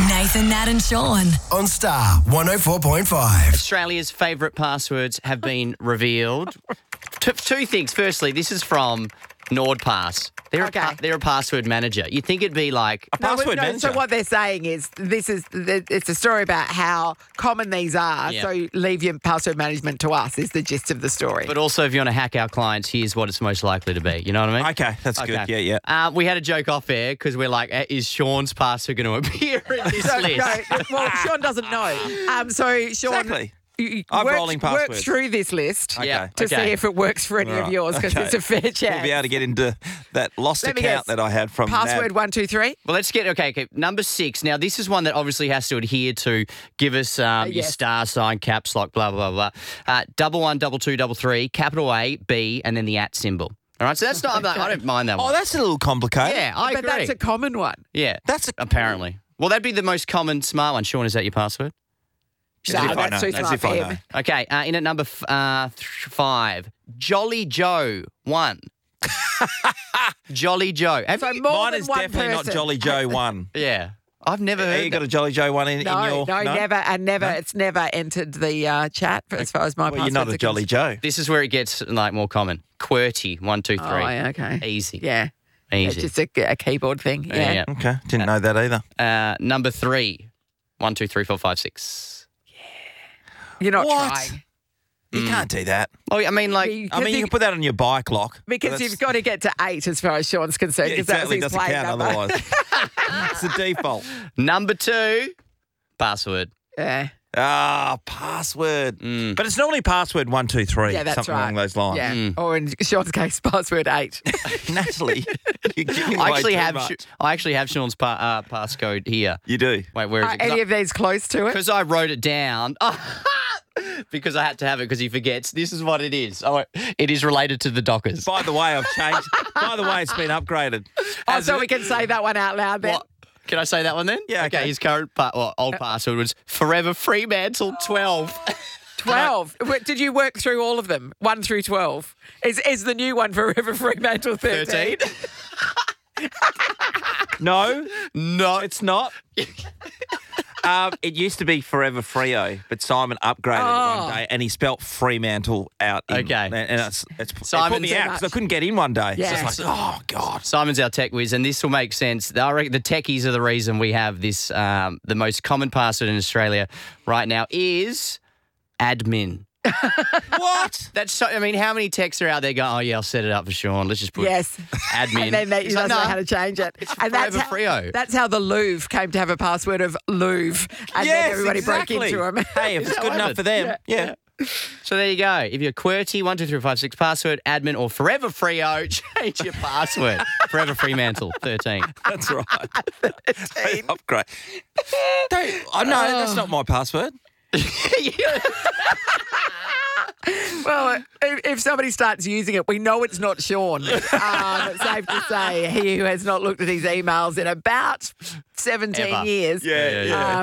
Nathan, Nat and Sean. On Star 104.5. Australia's favourite passwords have been revealed. Two things. Firstly, this is from NordPass. They're a password manager. You'd think it'd be like A password manager. So what they're saying is it's a story about how common these are. Yeah. So leave your password management to us is the gist of the story. But also, if you want to hack our clients, here's what it's most likely to be. You know what I mean? Okay, that's good. Yeah. We had a joke off air because we're like, is Sean's password going to appear in this list? No, well, Sean doesn't know. So Sean, Exactly. you I'm work, rolling work passwords. through this list Yeah. to Okay. see if it works for any of Right. yours because Okay. it's a fair chance. We'll be able to get into that lost Let me account guess. that I had from Password Nat. 1, 2, 3. Well, let's get, okay. Number 6. Now, this is one that obviously has to adhere to give us your yes. star sign, caps lock, blah, blah, blah, blah. 11, 22, 33, capital A, B, and then the @ symbol. All right, so that's not, I don't mind that Oh, one. that's a little complicated. Yeah, I But agree. that's a common one. Yeah, apparently. Well, that'd be the most common smart one. Sean, is that your password? As No, if I that's know. too As smart if for I him. know. Okay, in at number 5, Jolly Joe 1. Jolly Joe. Have So you- more Mine than is one definitely person. not Jolly Joe 1. Yeah, I've never heard You that. got a Jolly Joe 1 in No, your... never, and never. It's never entered the chat as far as my Well, you're not a passwords are Jolly Joe. This is where it gets like more common. QWERTY 1, 2, 3. concerned. Oh, yeah, okay. Easy. Yeah. It's Easy. just a keyboard thing. Yeah. Okay, didn't know that either. Number 3, 1, 2, 3, 4, 5, 6. You're not What? trying. You can't do that. Oh, I mean, like, I mean, you can put that on your bike lock. Because but you've got to get to 8 as far as Sean's concerned. Yeah, because that was exactly. his Doesn't play count number. otherwise. It's the default. number 2, password. Yeah. Password. Mm. But it's normally password 1, 2, 3. Yeah, that's something right. along those lines. Yeah. Or in Sean's case, password 8. Natalie, you're giving I away actually too have much. I actually have Sean's passcode here. You do. Wait, where is Are it? any of these close to it? Because I wrote it down. Because I had to have it because he forgets. This is what it is. Oh, it is related to the Dockers. By the way, I've changed. By the way, it's been upgraded. Oh, so we can say that one out loud then. What? Can I say that one then? Yeah, okay. His current old password was Forever Fremantle 12. 12. Did you work through all of them? 1 through 12. Is the new one Forever Fremantle 13? 13. No, No, it's not. It used to be Forever Freo, but Simon upgraded it one day, and he spelt Fremantle out. Okay. And it put Simon's me out because I couldn't get in one day. Yeah. It's just like, oh God. Simon's our tech whiz, and this will make sense. I reckon the techies are the reason we have this. The most common password in Australia right now is admin. What? That's so. I mean, how many techs are out there going, "Oh yeah, I'll set it up for Sean. Let's just put Yes. admin." And then he He's doesn't like, know "No, how to change it. It's And Forever Freo. that's how the Louvre came to have a password of Louvre. And Yes, then everybody exactly. broke into him. Hey, if it's that good enough what for them, yeah. So there you go. If you're QWERTY 1, 2, 3, 5, 6 password, admin, or Forever Freo, change your password. Forever Fremantle 13. That's right. Upgrade. No, that's not my password. Well, if somebody starts using it, we know it's not Sean. It's safe to say he who has not looked at his emails in about 17 Ever. years. Yeah.